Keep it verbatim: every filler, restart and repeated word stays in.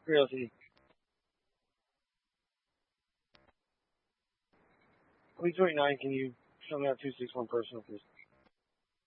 Curiosity. Please twenty-nine, can you show me out two six one personal, please?